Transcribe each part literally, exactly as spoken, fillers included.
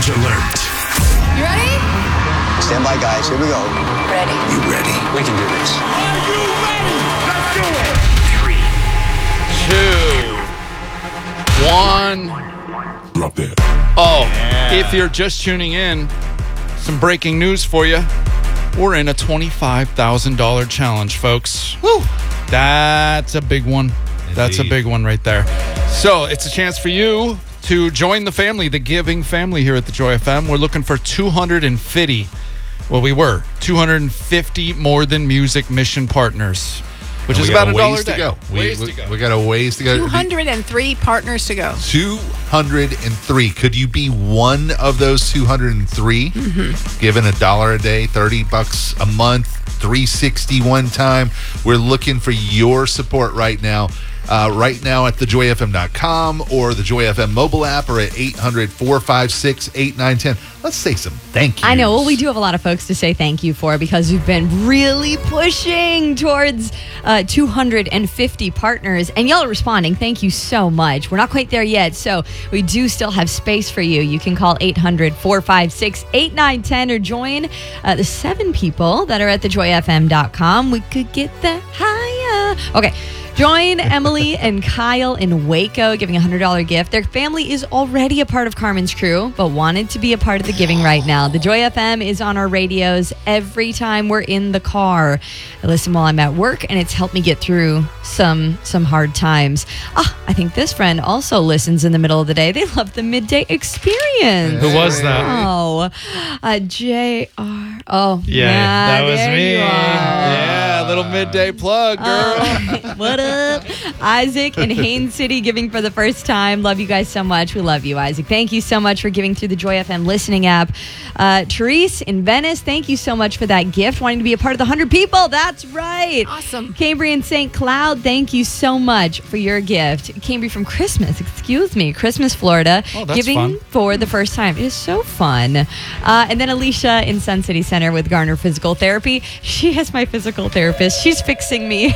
Challenge alert. You ready? Stand by, guys. Here we go. Ready. You ready? We can do this. Are you ready? Let's do it. Three. Two. One. Drop it. Oh, if you're just tuning in, some breaking news for you. We're in a twenty-five thousand dollars challenge, folks. Woo! That's a big one. That's a big one right there. So it's a chance for you to join the family, the giving family here at the Joy F M. We're looking for two hundred fifty. Well, we were two hundred fifty More Than Music mission partners, which And is we about got a a dollar ways a day. to go. We, Ways we, to go. we got a ways to go. two hundred three partners to go. two hundred three. Could you be one of those two hundred three? Mm-hmm. Given a dollar a day, thirty bucks a month, three sixty one time. We're looking for your support right now. Uh, right now at the joy f m dot com or the Joy F M mobile app or at eight hundred, four five six, eight nine one zero. Let's say some thank yous. I know. Well, we do have a lot of folks to say thank you for because we've been really pushing towards uh, two hundred fifty partners, and y'all are responding. Thank you so much. We're not quite there yet, so we do still have space for you. You can call eight hundred, four five six, eight nine one zero or join uh, the seven people that are at the joy f m dot com. We could get the higher. Okay. Join Emily and Kyle in Waco giving a one hundred dollars gift. Their family is already a part of Carmen's crew, but wanted to be a part of the giving right now. The Joy F M is on our radios every time we're in the car. I listen while I'm at work, and it's helped me get through some some hard times. Ah, I think this friend also listens in the middle of the day. They love the midday experience. Who was that? Oh, uh, J R. Oh, Yeah, nah, that was there me. you are. Yeah, little midday plug, girl. Uh, what up? Isaac in Haines City giving for the first time. Love you guys so much. We love you, Isaac. Thank you so much for giving through the Joy F M listening app. Uh, Therese in Venice, thank you so much for that gift. Wanting to be a part of the one hundred people. That's right. Awesome. Cambrian Saint Cloud, thank you so much for your gift. Cambry from Christmas, excuse me. Christmas, Florida. Oh, that's giving fun. for the first time. It is so fun. Uh, and then Alicia in Sun City Center with Garner Physical Therapy. She is my physical therapist. She's fixing me.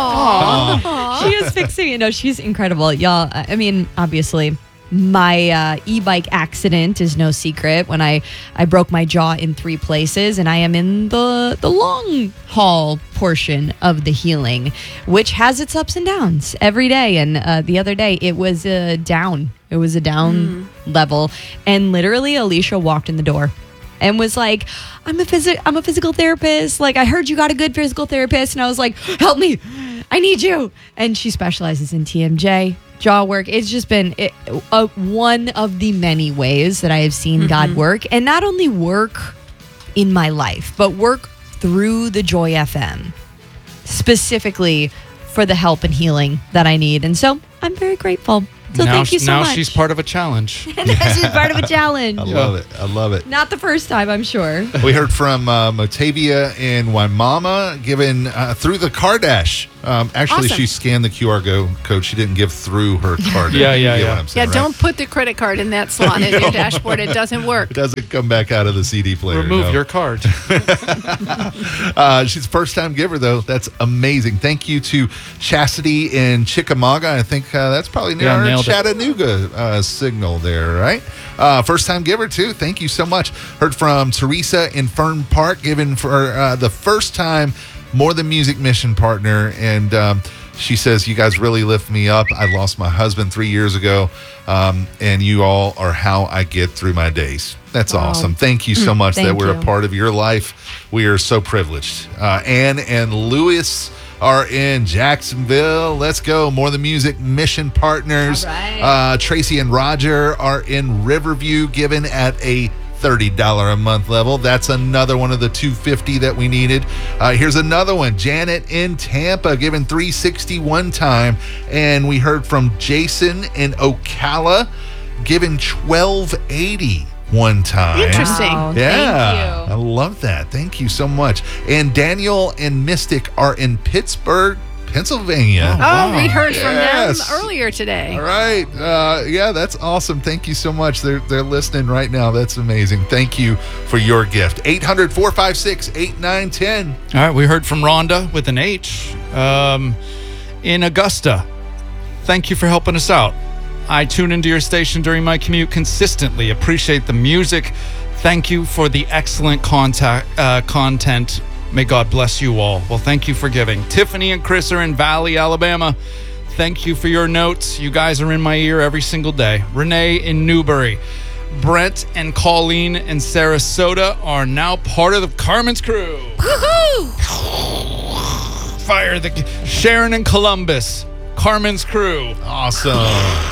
Aww. She is fixing me. No, she's incredible. Y'all, I mean, obviously, my uh, e-bike accident is no secret when I, I broke my jaw in three places, and I am in the, the long haul portion of the healing, which has its ups and downs every day. And uh, the other day, it was a down. It was a down mm. level. And literally, Alicia walked in the door and was like, I'm a phys- I'm a physical therapist. Like, I heard you got a good physical therapist. And I was like, help me. I need you. And she specializes in T M J, jaw work. It's just been it, uh, one of the many ways that I have seen mm-hmm. God work. And not only work in my life, but work through the Joy F M, specifically for the help and healing that I need. And so I'm very grateful. So now, thank you so now much. Now she's part of a challenge. Now she's part of a challenge. I love it. I love it. Not the first time, I'm sure. We heard from uh, Motavia in Waimama, given uh, through the Cardash. Um, actually, Awesome. she scanned the Q R code. She didn't give through her card. Yeah, yeah, You get yeah. what I'm saying, Yeah, right? don't put the credit card in that slot in your dashboard. It doesn't work. It doesn't come back out of the C D player. Remove no. your card. uh, she's a first-time giver, though. That's amazing. Thank you to Chastity in Chickamauga. I think uh, that's probably near Yeah, our nailed it. Chattanooga uh, signal there, right? Uh, first-time giver, too. Thank you so much. Heard from Teresa in Fern Park, given for uh, the first time More Than Music mission partner. And um, she says, you guys really lift me up. I lost my husband three years ago, um, and you all are how I get through my days. That's Wow. awesome. Thank you so much that Thank we're you. a part of your life. We are so privileged. Uh, Ann and Lewis are in Jacksonville. Let's go. More Than Music mission partners. All right. Uh, Tracy and Roger are in Riverview, given at a thirty dollars a month level. That's another one of the two hundred fifty that we needed. Uh, here's another one. Janet in Tampa, given three hundred sixty-one time. And we heard from Jason in Ocala, given twelve eighty one time. Interesting. Wow, Yeah, Thank I you. love that. Thank you so much. And Daniel and Mystic are in Pittsburgh, Pennsylvania. Oh, we heard from Yes. them earlier today. All right. Uh, yeah, that's awesome. Thank you so much. They're they're listening right now. That's amazing. Thank you for your gift. eight hundred, four five six, eight nine one zero. All right, we heard from Rhonda with an H um, in Augusta. Thank you for helping us out. I tune into your station during my commute consistently. Appreciate the music. Thank you for the excellent contact, uh, content. May God bless you all. Well, thank you for giving. Tiffany and Chris are in Valley, Alabama. Thank you for your notes. You guys are in my ear every single day. Renee in Newbury. Brent and Colleen in Sarasota are now part of the Carmen's crew. Fire the Sharon in Columbus. Carmen's crew. Awesome.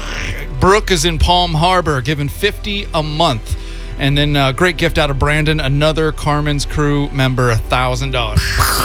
Brooke is in Palm Harbor, giving fifty a month. And then a uh, great gift out of Brandon, another Carmen's crew member, one thousand dollars.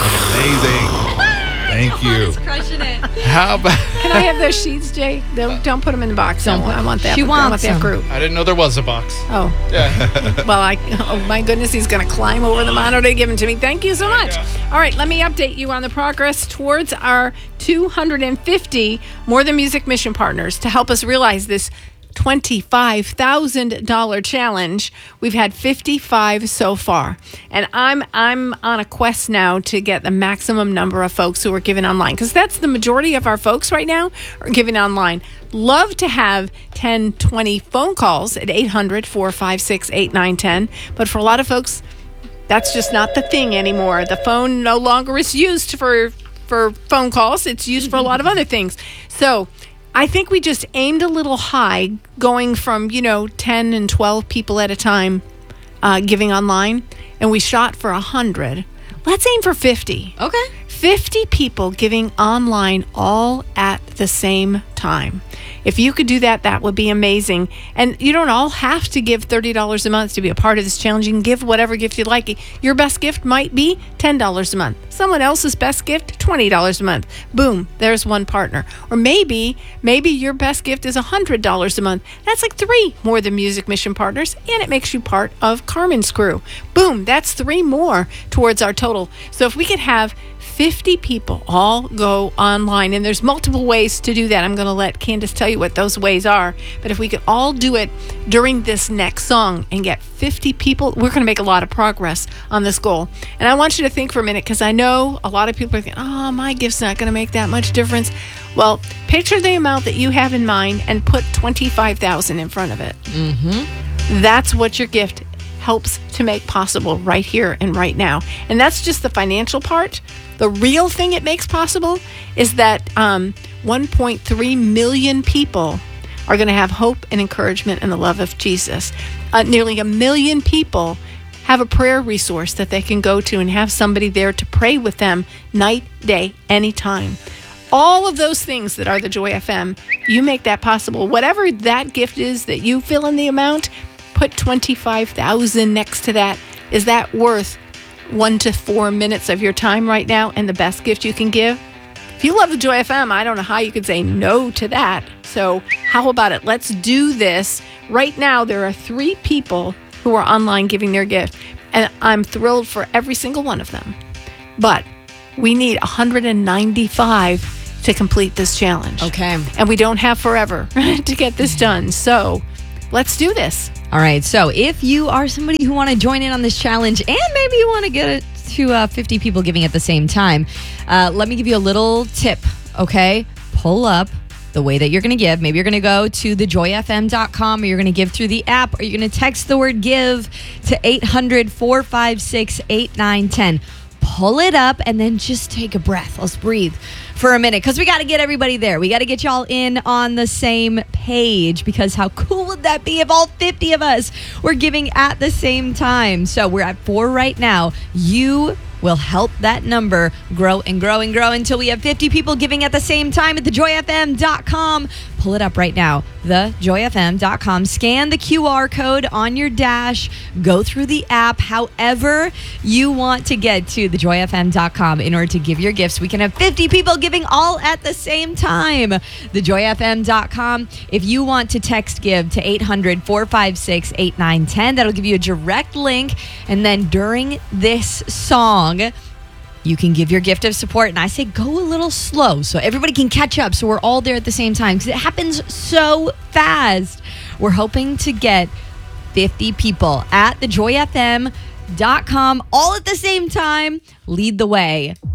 Amazing. Thank you. Crushing it. How about... Can I have those sheets, Jay? Don't, don't put them in the box. Don't I want, I want that. She I want wants that them. group. I didn't know there was a box. Oh. Yeah. Well, I, oh my goodness, he's going to climb over the monitor to give them to me. Thank you so much. All right, let me update you on the progress towards our two hundred fifty More Than Music mission partners to help us realize this twenty-five thousand dollars challenge. We've had fifty-five so far. And I'm I'm on a quest now to get the maximum number of folks who are giving online, because that's the majority of our folks right now are giving online. Love to have ten, twenty phone calls at eight hundred, four five six, eight nine one zero. But for a lot of folks, that's just not the thing anymore. The phone no longer is used for for phone calls. It's used for a lot of other things. So I think we just aimed a little high, going from, you know, ten and twelve people at a time uh, giving online, and we shot for one hundred. Let's aim for fifty. Okay. fifty people giving online all at the same time. If you could do that, that would be amazing. And you don't all have to give thirty dollars a month to be a part of this challenge. You can give whatever gift you'd like. Your best gift might be ten dollars a month. Someone else's best gift, twenty dollars a month. Boom, there's one partner. Or maybe, maybe your best gift is one hundred dollars a month. That's like three More Than Music mission partners, and it makes you part of Carmen's crew. Boom, that's three more towards our total. So if we could have fifty people all go online, and there's multiple ways to do that. I'm going to let Candace tell you what those ways are. But if we could all do it during this next song and get fifty people, we're going to make a lot of progress on this goal. And I want you to think for a minute, because I know a lot of people are thinking, oh, my gift's not going to make that much difference. Well, picture the amount that you have in mind and put twenty-five thousand in front of it. Mm-hmm. That's what your gift helps to make possible right here and right now. And that's just the financial part. The real thing it makes possible is that um, one point three million people are going to have hope and encouragement in the love of Jesus. Uh, nearly a million people have a prayer resource that they can go to and have somebody there to pray with them night, day, anytime. All of those things that are the Joy F M, you make that possible. Whatever that gift is that you fill in the amount, put twenty-five thousand next to that. Is that worth one to four minutes of your time right now and the best gift you can give? If you love the Joy F M, I don't know how you could say no to that. So how about it? Let's do this. Right now, there are three people who are online giving their gift, and I'm thrilled for every single one of them. But we need one hundred ninety-five to complete this challenge. Okay. And we don't have forever to get this done. So let's do this. All right. So if you are somebody who want to join in on this challenge, and maybe you want to get it to uh, fifty people giving at the same time, uh, let me give you a little tip. Okay. Pull up the way that you're going to give. Maybe you're going to go to the joy f m dot com, or you're going to give through the app, or you're going to text the word give to eight hundred, four five six, eight nine one zero. Pull it up and then just take a breath. Let's breathe for a minute, because we got to get everybody there. We got to get y'all in on the same page, because how cool would that be if all fifty of us were giving at the same time? So we're at four right now. You will help that number grow and grow and grow until we have fifty people giving at the same time at the joy f m dot com. Pull it up right now, the joy f m dot com. Scan the Q R code on your dash. Go through the app. However you want to get to the joy f m dot com in order to give your gifts. We can have fifty people giving all at the same time. the joy f m dot com. If you want to text give to eight hundred, four five six, eight nine one zero, that'll give you a direct link. And then during this song, you can give your gift of support. And I say go a little slow so everybody can catch up, so we're all there at the same time, because it happens so fast. We're hoping to get fifty people at the joy f m dot com all at the same time. Lead the way.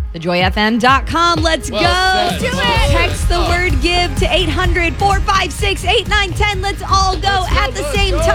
the joy f m dot com. Let's Well go. said. Do it. Well Text the said. word give to eight hundred, four five six, eight nine one zero. Let's all go Let's go, at the let's same go.